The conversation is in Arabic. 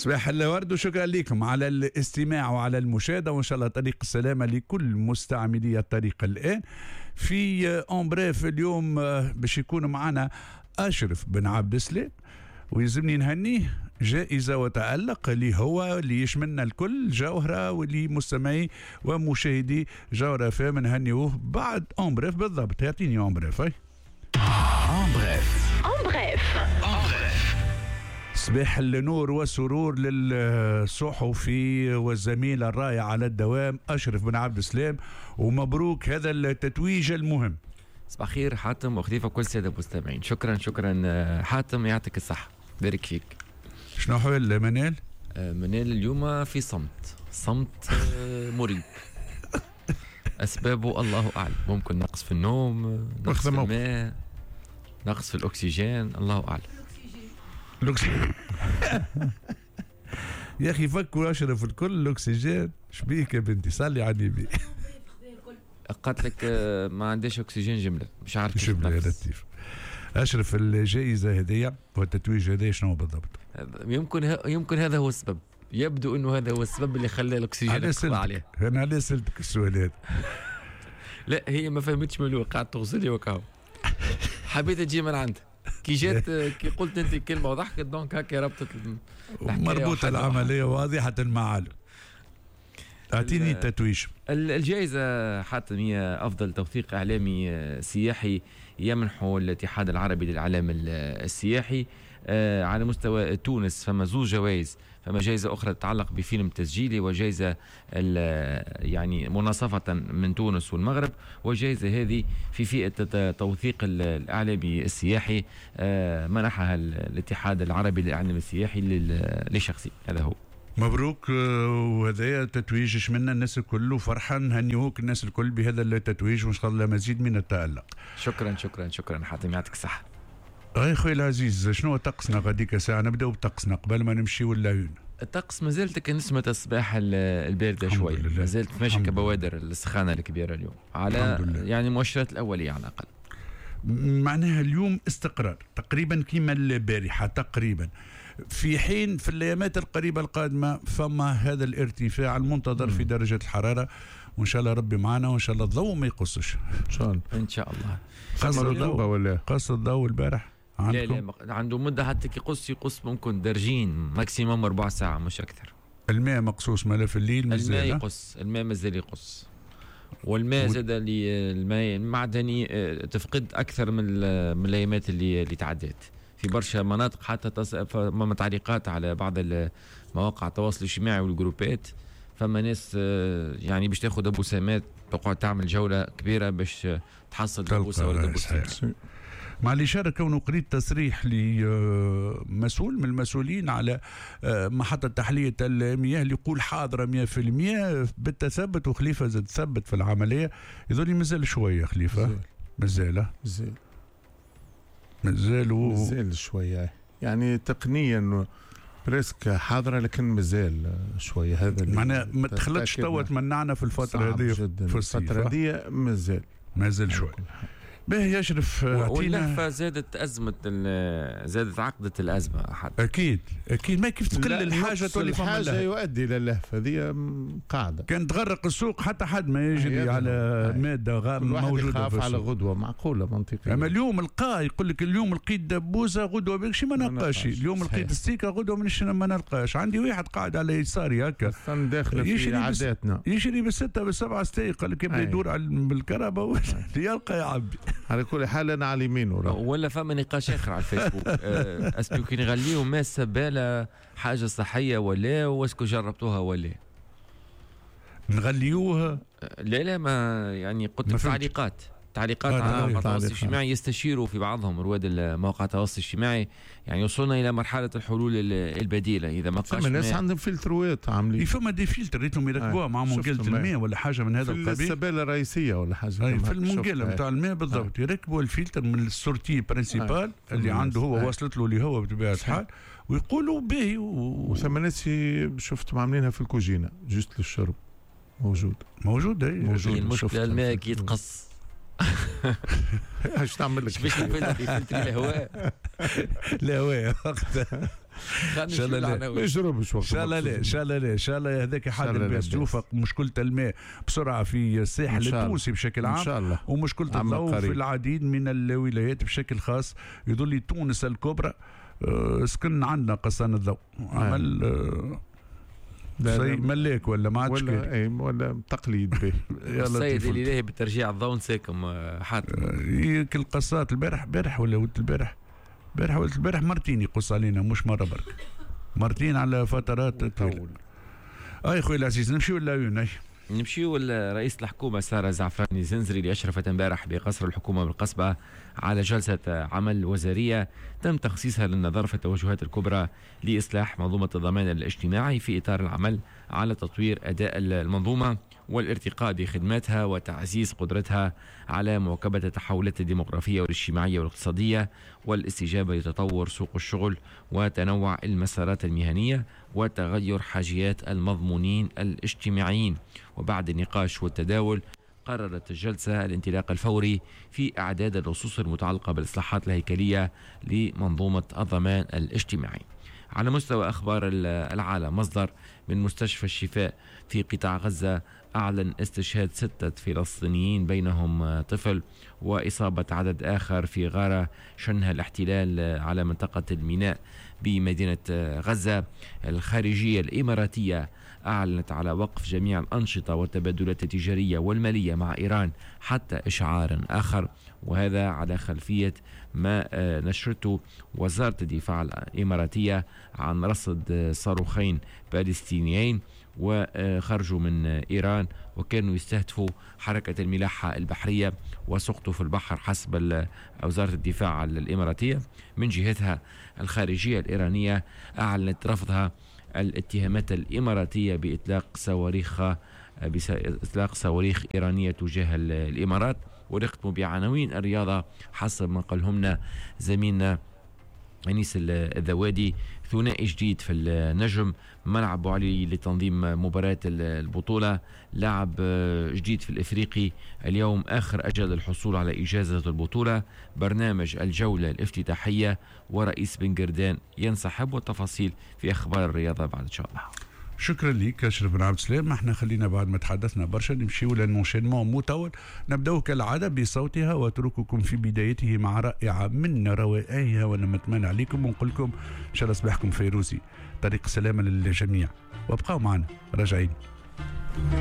صباح الورد وشكرا لكم على الاستماع وعلى المشاهدة، وإن شاء الله طريق السلامة لكل مستعملي الطريق. الآن في أمبريف اليوم باش يكون معنا أشرف بن عبد السلام، ويلزمني نهنيه جائزة وتألق اللي هو اللي يشملنا الكل جوهرة، واللي مستمعي ومشاهدي جوهرة فهم نهنيوه بعد أمبريف بالضبط. يعطيني أمبريف. أمبريف. صباح النور والسرور للصحفي والزميل الرائع على الدوام أشرف بن عبد السلام، ومبروك هذا التتويج المهم. صباح خير حاتم وخليفة كل سادة المستمعين. شكرا حاتم، يعطيك الصحة، بارك فيك. شنو حوال منال؟ منال اليوم في صمت مريب. أسبابه الله أعلم، ممكن نقص في النوم، نقص في الماء، نقص في الأكسجين، الله أعلم. يا أخي فكوا أشرف الكل الأكسجين. شبيك يا بنتي؟ صلي على النبي. قالت لك ما عنديش أكسجين جملة، مش عارف كيف جملة. يا لطيف أشرف، الجائزة هذه والتتويج هذا شنو بالضبط؟ يمكن هذا هو السبب. يبدو انه هذا هو السبب اللي خلى الاكسجين يقطع عليه. انا عليه سألتك السؤال هذا. لا هي ما فهمتش ملوح، قاعد تغزلي وكاو. حبيت تجي من عندها كي جات كي قلت انت كلمه وضحكت، دونك هكا ربطت مربوطه العمليه واضحه المعالم. اعطيني التتويج. الجائزه حاتم هي افضل توثيق اعلامي سياحي يمنحه الاتحاد العربي للاعلام السياحي على مستوى تونس. فما زوج جوائز، فما جائزة أخرى تتعلق بفيلم تسجيلي، وجائزة يعني مناصفة من تونس والمغرب، وجائزة هذه في فئة توثيق الإعلامي السياحي منحها الاتحاد العربي للإعلام السياحي لشخصي. هذا هو. مبروك، وهذا تتويج يشملنا الناس الكل، وفرحا نهنيوك الناس الكل بهذا التتويج، وإن شاء الله مزيد من التألق. شكرا حاتم، يعطيك الصحة. اي خويا العزيز، شنو طقسنا غاديك ساعه؟ نبداو بطقسنا قبل ما نمشيو للعيون. الطقس مازالت نسمة الصباح الباردة شوي، مازالت ماشي كبوادر السخانة الكبيرة اليوم على يعني المؤشرات الأولية على الأقل. معناها اليوم استقرار تقريبا كما البارحة تقريبا، في حين في الأيامات القريبة القادمة فما هذا الارتفاع المنتظر في درجة الحرارة، وإن شاء الله ربي معنا، وإن شاء الله الضوء ما يقصش إن شاء الله. قص الضوء البارح لا عنده مدة حتى يقص ممكن درجين ماكسيموم 4 ساعة مش أكثر. الماء مقصوص مالا في الليل؟ الماء يقص، الماء مازال يقص، والماء زاد الماء المعدني تفقد أكثر من الأيامات اللي تعدت في برشا مناطق. حتى فما تعليقات على بعض مواقع التواصل الاجتماعي والجروبات، فما ناس يعني باش تاخذ دبوسامات، تقعد تعمل جولة كبيرة باش تحصل دبوسة ولا دبوسة. مع الإشارة كونه قريت تصريح لمسؤول من المسؤولين على محطة تحلية المياه اللي يقول حاضرة 100% بالتثبت، وخليفة زاد تثبت في العملية. يظل مازال شوية خليفة، مازال شوية يعني تقنيا بريسك حاضرة، لكن مازال شوية. هذا معناها ما تخلطش توا تمنعنا في الفترة هذه في الفترة هذه مازال شوية. باهي يشرف. واللهفة زادت عقدة الأزمة حتى. أكيد ما كيف تقل الحاجة تولي الحاجة يؤدي إلى اللهفة، هذه قاعدة. كان تغرق السوق حتى حد ما يجري على مادة موجودة، يخاف على غدوة معقولة منطقية. أما اليوم يقول لك اليوم لقيت دبوسة غدوة بكشي ما نلقاش، اليوم لقيت ستيكة غدوة ما نلقاش. عندي واحد قاعد على يساري هكا داخل في عاداتنا، يشري ب6 ب7 ستيك، قال لك يبدا يدور بالكهرباء يلقى يا عبي. على كل حال انا على يمينه. ولا فما نقاش اخر على الفيسبوك اسكو كي نغليو ماء السبالة حاجه صحيه ولا، واسكو جربتوها ولا نغليوها؟ لا ما يعني قلت تعليقات على مواقع التواصل الاجتماعي، يستشيروا في بعضهم رواد مواقع التواصل الاجتماعي، يعني وصلنا الى مرحله الحلول البديله. اذا ما فما ناس عندهم فلتروات عاملين، فما دي فلتر ريتهم يركبوها مع منقلة الماء ولا حاجه من هذا القبيل، في السباله الرئيسيه ولا حاجه في المنقله نتاع الماء بالضبط. يركبوا الفلتر من السورتي برينسيبال اللي عنده هو، وصلت له اللي هو بطبيعه الحال، ويقولوا باهي. وثم ناس شفت عاملينها في الكوجينه جست للشرب، موجود. المشكله الماء كي يتقص ايش تعمل لك؟ باش يفلتر الهواء الهواء وقتها ان شاء الله ما يشربش وقت. ان شاء الله لا ان شاء الله لا ان شاء الله هذاك حد الباس توفق مشكله الماء بسرعه في الساحل التونسي بشكل عام ان شاء الله، ومشكله الضوء في العديد من الولايات بشكل خاص. يظل تونس الكبرى سكن عندنا قصان الضوء عمل زي ملاك ولا ما عادش ولا تقليد به. السيد الالهي بالترجيع الضوء نساكم حاتم كل قصات البارح ولا ولد البارح ولد البارح مرتين يقص علينا مش مره برك مرتين على فترات طويله. اي خويا العزيز نمشيو للعيون. نمشيو لرئيس الحكومة سارة زعفراني زنزري اللي أشرفت امبارح بقصر الحكومة بالقصبة على جلسة عمل وزارية تم تخصيصها للنظر في التوجهات الكبرى لإصلاح منظومة الضمان الاجتماعي في إطار العمل على تطوير أداء المنظومة والارتقاء بخدماتها وتعزيز قدرتها على مواكبة التحولات الديمغرافية والاجتماعية والاقتصادية والاستجابة لتطور سوق الشغل وتنوع المسارات المهنية وتغير حاجيات المضمونين الاجتماعيين. وبعد النقاش والتداول قررت الجلسة الانطلاق الفوري في إعداد النصوص المتعلقة بالإصلاحات الهيكلية لمنظومة الضمان الاجتماعي. على مستوى أخبار العالم، مصدر من مستشفى الشفاء في قطاع غزة أعلن استشهاد 6 فلسطينيين بينهم طفل وإصابة عدد آخر في غارة شنها الاحتلال على منطقة الميناء بمدينة غزة. الخارجية الإماراتية أعلنت على وقف جميع الأنشطة والتبادلات التجارية والمالية مع إيران حتى إشعار آخر، وهذا على خلفية ما نشرته وزارة الدفاع الإماراتية عن رصد صاروخين بالستينيين وخرجوا من إيران وكانوا يستهدفوا حركة الملاحة البحرية وسقطوا في البحر حسب وزارة الدفاع الإماراتية. من جهتها الخارجية الإيرانية أعلنت رفضها الاتهامات الإماراتية بإطلاق صواريخ إيرانية تجاه الإمارات. ونختم بعناوين الرياضة حسب ما قالهمنا زميلنا أنيس الذوادي. ثنائي جديد في النجم، ملعب علي لتنظيم مباراة البطولة، لاعب جديد في الإفريقي، اليوم آخر أجل الحصول على إجازة البطولة، برنامج الجولة الافتتاحية، ورئيس بن قردان ينسحب، والتفاصيل في أخبار الرياضة بعد إن شاء الله. شكرا لك أشرف بن عبد السلام. احنا خلينا بعد ما تحدثنا برشا نمشيو للانشينمون مطول، نبدأ كالعادة بصوتها واترككم في بدايته مع رائعة من روائعها ونتمنى عليكم ونقول لكم إن شاء الله صباحكم فيروزي، طريق السلامة للجميع، وابقوا معنا راجعين.